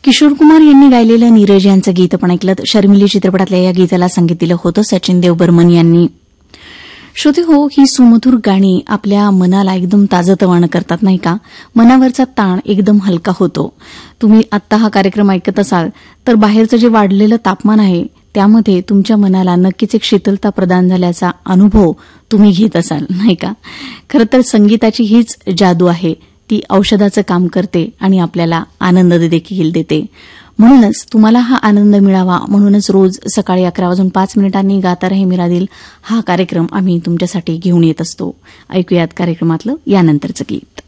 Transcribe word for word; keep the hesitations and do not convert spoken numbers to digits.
किशोर कुमार यांनी गायलेलं नीरज यांचं गीत आपण ऐकलं. शर्मिली चित्रपटातल्या या गीताला संगीत दिलं होतं सचिन देव बर्मन यांनी. श्रोते हो, ही सुमधुर गाणी आपल्या मनाला एकदम ताजतवाणं करतात नाही का. मनावरचा ताण एकदम हलका होतो. तुम्ही आत्ता हा कार्यक्रम ऐकत असाल तर बाहेरचं जे वाढलेलं तापमान आहे त्यामध्ये तुमच्या मनाला नक्कीच एक शीतलता प्रदान झाल्याचा अनुभव तुम्ही घेत असाल नाही का. खरं तर संगीताची हीच जादू आहे. ती औषधाचं काम करते आणि आपल्याला आनंद देखील देते. म्हणूनच तुम्हाला हा आनंद मिळावा म्हणूनच रोज सकाळी अकरा वाजून पाच मिनिटांनी गाता रहे मेरा दिल हा कार्यक्रम आम्ही तुमच्यासाठी घेऊन येत असतो. ऐकूयात कार्यक्रमातलं यानंतरचं गीत.